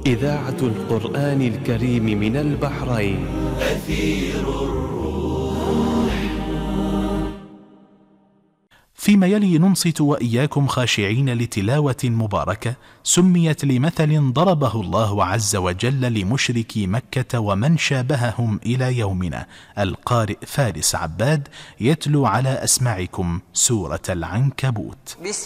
إذاعة القرآن الكريم من البحرين. أثير الروح. فيما يلي ننصت وإياكم خاشعين لتلاوة مباركة سميت لمثل ضربه الله عز وجل لمشركي مكة ومن شابههم إلى يومنا. القارئ فارس عباد يتلو على أسماعكم سورة العنكبوت.